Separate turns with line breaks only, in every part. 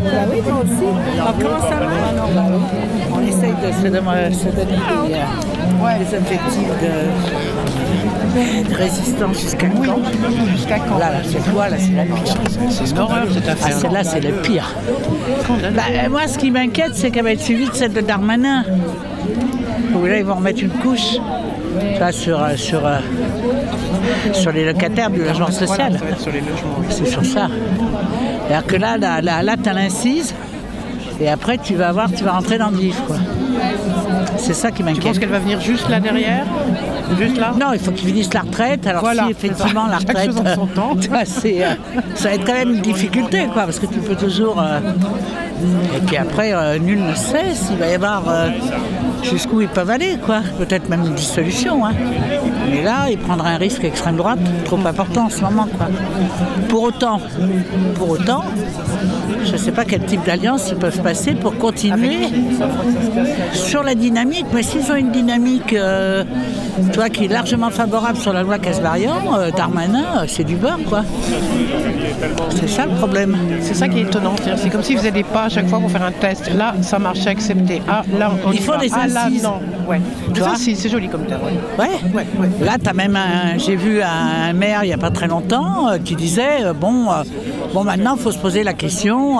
Bah oui, moi aussi. Alors, comment ça va? On essaye de se donner des objectifs de résistance jusqu'à quand?
Jusqu'à quand?
Là, cette loi, là, c'est la pire.
C'est une horreur cette affaire.
Celle-là, c'est le pire. Moi, ce qui m'inquiète, c'est qu'elle va être suivie de celle de Darmanin. Où là, ils vont remettre une couche sur les locataires du logement social.
Voilà, ça va être sur les logements.
C'est sur ça. C'est-à-dire que là tu as l'incise, et après, tu vas rentrer dans le vif, quoi. C'est ça qui m'inquiète.
Tu penses qu'elle va venir juste là derrière? Juste là?
Non, il faut qu'ils finissent la retraite. Alors
voilà,
si effectivement la retraite,
chose en son temps.
ça va être quand même une difficulté, quoi, parce que tu peux toujours... Et puis après, nul ne sait s'il va y avoir jusqu'où ils peuvent aller, quoi. Peut-être même une dissolution, hein. Mais là, ils prendraient un risque extrême droite trop important en ce moment, quoi. Pour autant, je ne sais pas quel type d'alliance ils peuvent passer pour continuer sur la dynamique. Mais s'ils ont une dynamique qui est largement favorable sur la loi Casbarian, Darmanin, c'est du beurre, quoi. C'est ça le problème.
C'est ça qui est étonnant. C'est comme s'ils faisaient des pas à chaque fois pour faire un test. Là, ça marche, c'est accepté. Ah, là, on
il faut des assises.
Là, non. Ouais. Des assises, c'est joli comme terme.
Ouais. Là, t'as même j'ai vu un maire il n'y a pas très longtemps qui disait maintenant, il faut se poser la question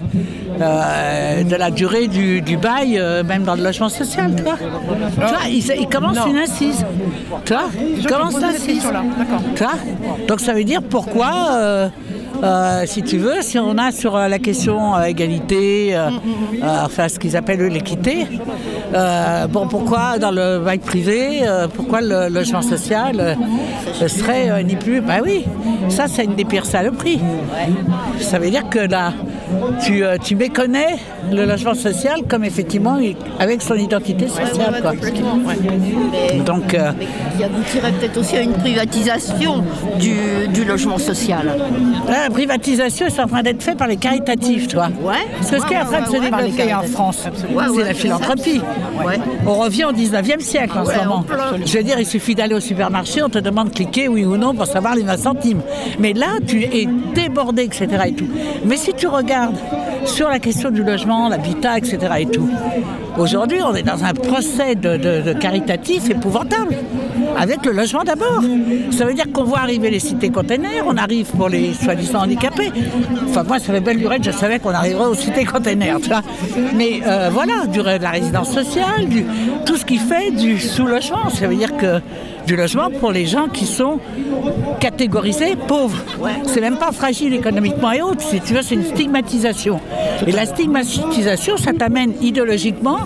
de la durée du bail, même dans le logement social, tu vois. Il commence une assise. Tu vois, il commence l'assise. Tu vois. Donc ça veut dire pourquoi, si tu veux, si on a sur la question égalité, ce qu'ils appellent l'équité, pourquoi dans le bail privé, pourquoi le logement social serait ni plus... Bah oui, ça c'est une des pires saloperies. Ça veil dire que là, tu méconnais le logement social comme effectivement avec son identité sociale, quoi.
Donc, il aboutirait peut-être aussi à une privatisation du logement social.
La privatisation est en train d'être faite par les caritatifs, tu vois. Parce que ce qui est en train de se développer en France, c'est la philanthropie. On revient au 19e siècle en ce moment. Je veux dire, il suffit d'aller au supermarché, on te demande de cliquer oui ou non pour savoir les 20 centimes. Mais là, tu es débordé, etc. et tout. Mais si tu regardes sur la question du logement, l'habitat, etc. et tout, aujourd'hui, on est dans un procès de caritatif épouvantable, avec le logement d'abord. Ça veut dire qu'on voit arriver les cités containers, on arrive pour les soi-disant handicapés. Enfin, moi, ça fait belle lurette, je savais qu'on arriverait aux cités containers, tu vois. Mais de la résidence sociale, tout ce qui fait du sous-logement. Ça veut dire que du logement pour les gens qui sont catégorisés pauvres. C'est même pas fragile économiquement et autres. Si tu veux, c'est une stigmatisation. Et la stigmatisation, ça t'amène idéologiquement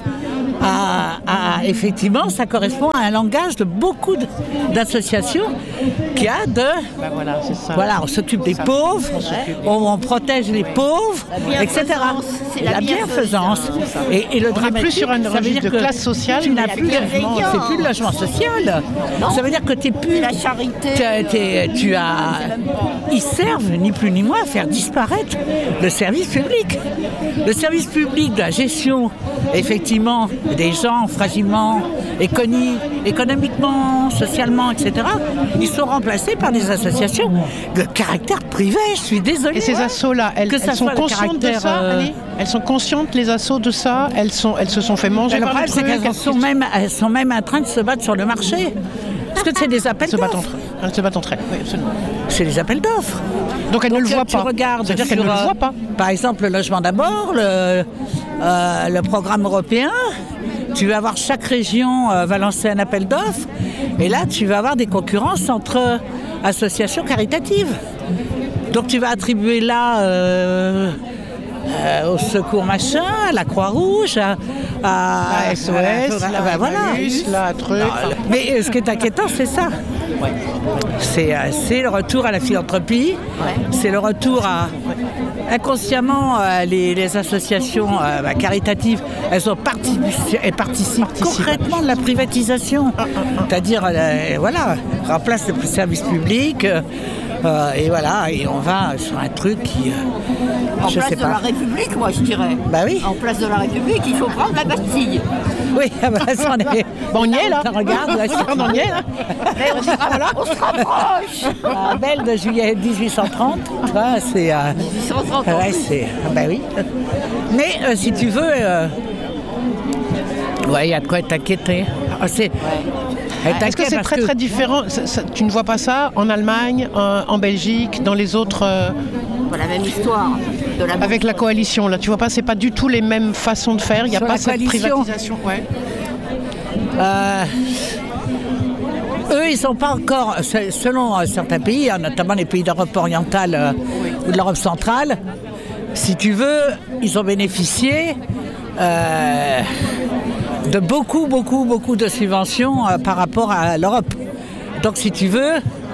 à effectivement, ça correspond à un langage de beaucoup d'associations qui a
c'est ça.
Voilà, on s'occupe des pauvres, on protège les pauvres, etc.
C'est la bienfaisance.
Et le drame,
plus sur un registre de classe sociale,
tu n'as plus c'est plus le logement social.
Non.
Ça veut dire que t'es plus
la charité.
Ils servent ni plus ni moins à faire disparaître le service public. Le service public de la gestion, effectivement, des gens fragilement économiquement, socialement, etc., ils sont remplacés par des associations de caractère privé, je suis désolée.
Et ces assos-là, elles sont conscientes de ça, Annie ? Elles sont conscientes, les assos, de ça ? Elles se sont fait manger par le truc ?
Elles sont même en train de se battre sur le marché. Parce que c'est des appels d'offres.
Elles se battent entre elles, oui, absolument.
C'est des appels d'offres.
Donc elles ne le voient pas.
C'est-à-dire
qu'elles ne le voient pas.
Par exemple, le logement d'abord, le programme européen, tu vas avoir chaque région va lancer un appel d'offres, et là tu vas avoir des concurrences entre associations caritatives. Donc tu vas attribuer là au secours machin, à la Croix-Rouge, à
SOS,
la truc. Mais ce qui est inquiétant, c'est ça. C'est le retour à la philanthropie, c'est le retour à... Inconsciemment, les associations caritatives, elles participent concrètement de la privatisation. C'est-à-dire, remplacent le service public, Et voilà, et on va sur un truc qui...
en place de la République, moi je dirais.
Bah oui.
En place de la République, il faut prendre la Bastille.
Oui, ça en est...
Bon, on y est là.
Regarde, là,
on y est là.
Mais on se rapproche.
La belle de juillet 1830, tu vois, c'est...
1830.
ouais, c'est... Bah oui. Mais si tu veux... ouais, il y a de quoi être inquiété.
Est-ce que c'est très différent tu ne vois pas ça en Allemagne, en Belgique, dans les autres...
La même histoire.
Avec la coalition, là, tu vois pas, c'est pas du tout les mêmes façons de faire. Il n'y a pas cette privatisation. Ouais.
Eux, ils sont pas encore, selon certains pays, notamment les pays d'Europe orientale ou de l'Europe centrale, si tu veux, ils ont bénéficié de beaucoup de subventions par rapport à l'Europe. Donc, si tu veux,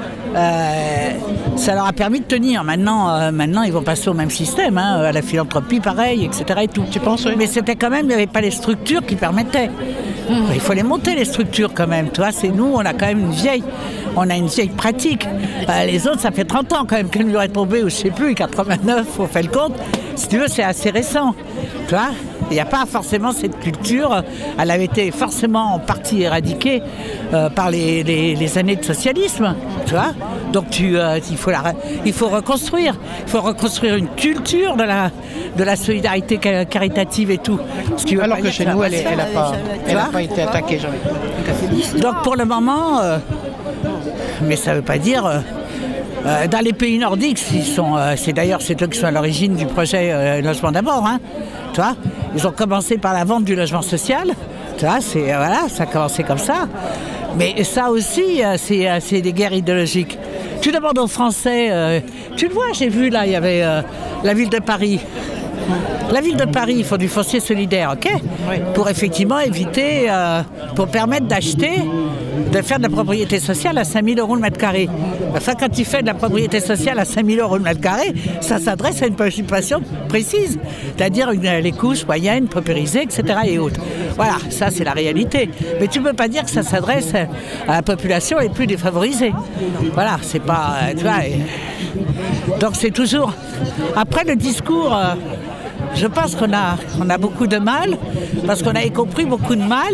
ça leur a permis de tenir. Maintenant, ils vont passer au même système, à la philanthropie, pareil, etc. Et tout.
Tu penses, oui.
Mais c'était quand même, il n'y avait pas les structures qui permettaient. Il faut les monter, les structures, quand même. Tu vois, c'est nous, on a quand même on a une vieille pratique. Les autres, ça fait 30 ans quand même qu'elle lui est tombée, ou je sais plus, 89, faut faire le compte. Si tu veux, c'est assez récent. Tu vois, il n'y a pas forcément cette culture. Elle avait été forcément en partie éradiquée par les années de socialisme. Tu vois, donc il faut reconstruire. Il faut reconstruire une culture de la solidarité caritative et tout.
Alors que chez nous, elle n'a pas été attaquée jamais.
Donc pour le moment, mais ça ne veut pas dire... dans les pays nordiques, c'est d'ailleurs eux qui sont à l'origine du projet Logement d'abord. Tu vois, ils ont commencé par la vente du logement social. Tu vois, ça a commencé comme ça. Mais ça aussi, c'est des guerres idéologiques. Tu demandes aux Français, tu le vois, j'ai vu là, il y avait la ville de Paris. La ville de Paris, ils font du foncier solidaire, ok ? Oui. Pour effectivement éviter, pour permettre de faire de la propriété sociale à 5 000 € le mètre carré. Enfin, quand tu fais de la propriété sociale à 5 000 € le mètre carré, ça s'adresse à une population précise, c'est-à-dire les couches moyennes, paupérisées, etc. et autres. Voilà, ça c'est la réalité. Mais tu ne peux pas dire que ça s'adresse à la population les plus défavorisée. Voilà, c'est pas... tu vois, donc c'est toujours... Après le discours... je pense qu'on a beaucoup de mal, parce qu'on a compris beaucoup de mal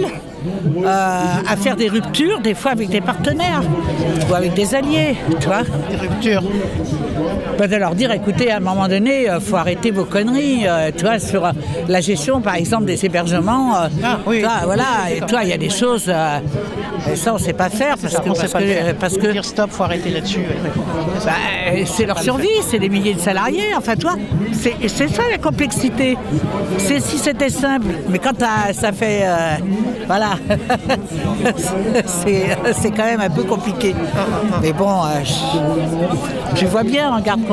à faire des ruptures, des fois avec des partenaires ou avec des alliés, tu vois.
Des ruptures.
De leur dire, écoutez, à un moment donné, il faut arrêter vos conneries, tu vois, sur la gestion, par exemple, des hébergements.
Oui.
Tu vois, voilà, et toi, il y a des choses, ça, on ne sait pas faire, parce que
dire stop, faut arrêter là-dessus.
c'est leur survie, c'est des milliers de salariés, enfin, toi, c'est ça la complexité. Si c'était simple, mais quand ça fait, voilà, c'est quand même un peu compliqué. Mais bon, tu vois bien, regarde,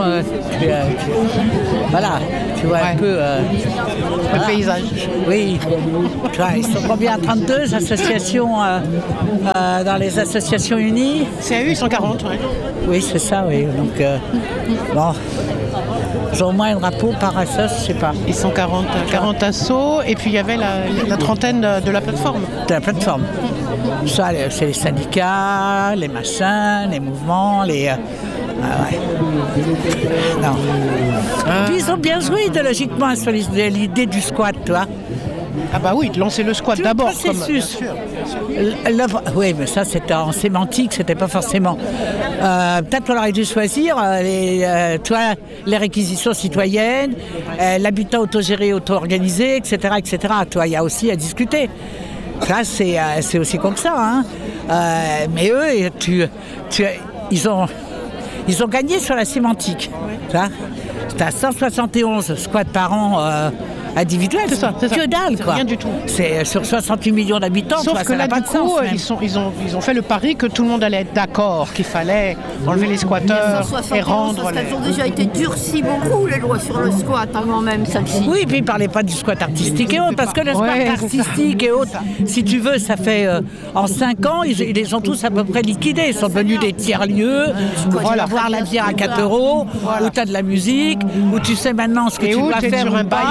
voilà, tu vois un peu...
le paysage.
Oui, tu vois, ils sont combien, 32 associations dans les associations unies.
CAU, ils sont 40, oui.
Oui, c'est ça, oui. Donc, bon... Ils ont au moins un drapeau par assos, je sais pas.
Ils sont 40 assos, et puis il y avait la trentaine de la plateforme.
De la plateforme. Ça, c'est les syndicats, les machins, les mouvements, les... ouais. Non. Puis ils ont bien joué idéologiquement sur l'idée du squat, tu vois.
Ah bah oui, lancer le squat d'abord.
Processus. Oui, mais ça c'était en sémantique, c'était pas forcément. Peut-être qu'on aurait dû choisir les réquisitions citoyennes, l'habitat autogéré, auto-organisé, etc., etc. Toi, il y a aussi à discuter. Là, c'est aussi comme ça. Hein. Mais eux, ils ont gagné sur la sémantique. C'était à 171 squats par an. Individuel,
c'est ça.
Que dalle, quoi.
Rien du tout.
C'est sur 68 millions d'habitants.
Sauf que là, du coup, ils ont fait le pari que tout le monde allait être d'accord, qu'il fallait enlever les squatteurs et rendre...
Elles ont déjà été durcies beaucoup, les lois sur le squat, avant même celle-ci.
Oui, puis ils ne parlaient pas du squat artistique et autres, parce que le squat artistique et autres, si tu veux, ça fait en 5 ans, ils les ont tous à peu près liquidés. Ils sont devenus des tiers-lieux, où tu vas voir la bière à 4 €, où tu as de la musique, où tu sais maintenant ce que tu dois faire
sur un bail précaire.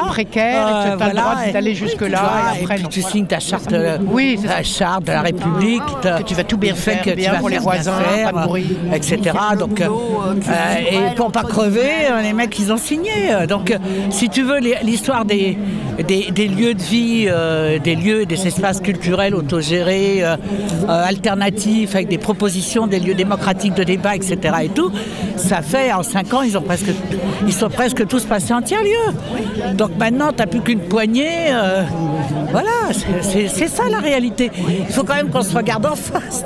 et tu as le droit d'aller jusque-là.
Et puis tu signes ta charte, la charte de la République.
Que tu vas tout bien faire, que bien pour les voisins, pas de bruit,
etc. Donc, et pour pas crever, les mecs, ils ont signé. Donc, si tu veux, l'histoire des lieux de vie, des espaces culturels autogérés, alternatifs, avec des propositions, des lieux démocratiques de débat, etc. et tout, ça fait, en 5 ans, ils sont presque tous passés en tiers-lieu. Donc maintenant, tu n'as plus qu'une poignée. Voilà, c'est ça la réalité. Il faut quand même qu'on se regarde en face.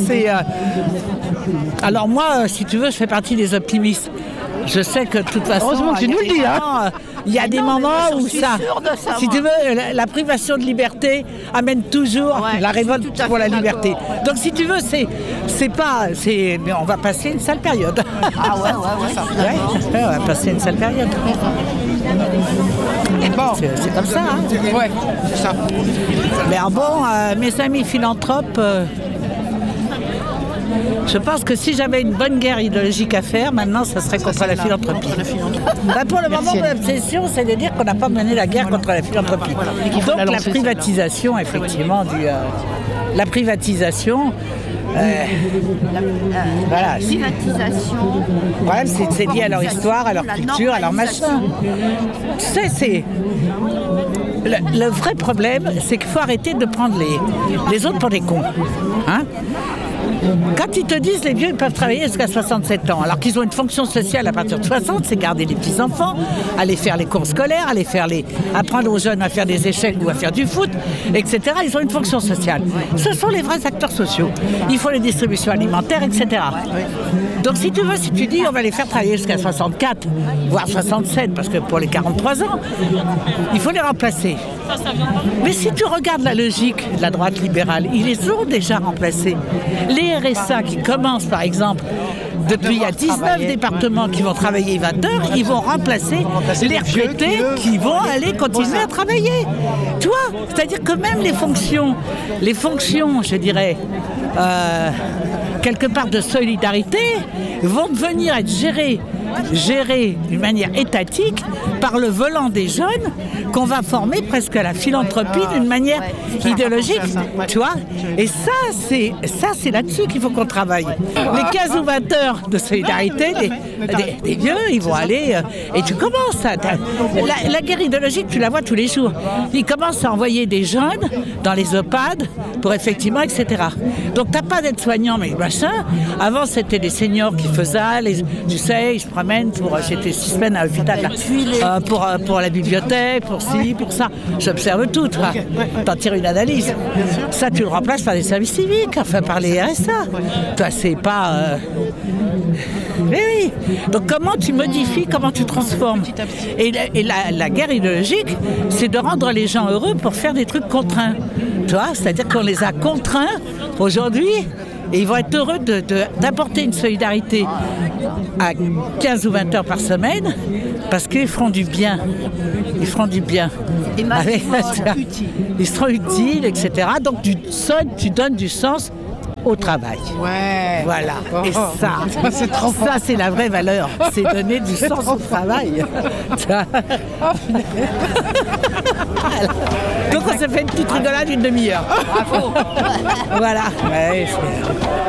Alors moi, si tu veux, je fais partie des optimistes. Je sais que de toute façon,
heureusement que tu nous le dis, hein.
Il y a des moments où ça, si tu veux, la privation de liberté amène toujours la révolte pour la liberté. Donc si tu veux, mais on va passer une sale période.
Ah ouais.
On va passer une sale période.
Bon,
c'est comme ça, hein.
Ouais, c'est ça.
Mais bon, mes amis philanthropes. Je pense que si j'avais une bonne guerre idéologique à faire, maintenant, ça serait contre la philanthropie. Pour le moment, mon obsession, c'est de dire qu'on n'a pas mené la guerre contre la philanthropie. Donc la privatisation, effectivement, la privatisation...
La privatisation...
Ouais, c'est lié à leur histoire, à leur culture, à leur machin. Tu sais, c'est... Le vrai problème, c'est qu'il faut arrêter de prendre les autres pour des cons. Hein? Quand ils te disent les vieux ils peuvent travailler jusqu'à 67 ans, alors qu'ils ont une fonction sociale à partir de 60, c'est garder les petits-enfants, aller faire les cours scolaires, apprendre aux jeunes à faire des échecs ou à faire du foot, etc. Ils ont une fonction sociale. Ce sont les vrais acteurs sociaux. Il faut les distributions alimentaires, etc. Donc si tu dis on va les faire travailler jusqu'à 64, voire 67, parce que pour les 43 ans, il faut les remplacer. Mais si tu regardes la logique de la droite libérale, ils les ont déjà remplacés. Les RSA qui commencent par exemple, depuis il y a 19 départements qui vont travailler 20 heures, ils vont remplacer les retraités qui vont aller continuer à travailler. Tu vois, c'est-à-dire que même les fonctions, je dirais, quelque part de solidarité, vont devenir être gérées d'une manière étatique par le volant des jeunes qu'on va former presque à la philanthropie d'une manière idéologique, tu vois. Et ça, c'est là-dessus qu'il faut qu'on travaille. Les 15 ou 20 heures de solidarité, des vieux, ils vont aller... et tu commences à... La guerre idéologique, tu la vois tous les jours. Ils commencent à envoyer des jeunes dans les EHPAD pour effectivement, etc. Donc, t'as pas d'aide-soignant, mais machin. Avant, c'était des seniors qui faisaient, tu sais, ils se promènent j'étais 6 semaines à l'hôpital, là, pour la bibliothèque, pour ci, pour ça. J'observe tout, toi. T'en tires une analyse. Ça, tu le remplaces par les services civiques, enfin par les RSA. Toi, c'est pas... Mais oui. Donc, comment tu modifies, comment tu transformes? Et la guerre idéologique, c'est de rendre les gens heureux pour faire des trucs contraints. Tu vois, c'est-à-dire qu'on les a contraints aujourd'hui. Et ils vont être heureux d'apporter une solidarité à 15 ou 20 heures par semaine parce qu'ils feront du bien. Ils feront du bien.
Et
ils seront utiles, etc. Donc tu donnes du sens au travail.
Ouais.
Voilà. Et ça c'est la vraie valeur. C'est donner du sens au travail. Donc on s'est fait une petite rigolade d'une demi-heure.
Bravo.
Voilà. Ouais,